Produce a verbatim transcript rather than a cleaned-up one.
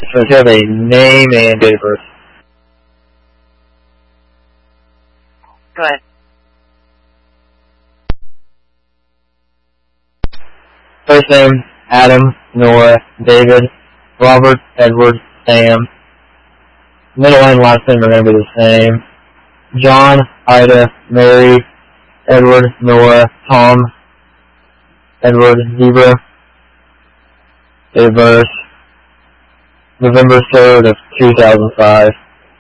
So you have a name and date of birth. Go ahead. First name, Adam, Nora, David, Robert, Edward, Sam. Middle and last name are going to be the same. John, Ida, Mary, Edward, Nora, Tom, Edward, Zebra. Date of birth, November third of two thousand five.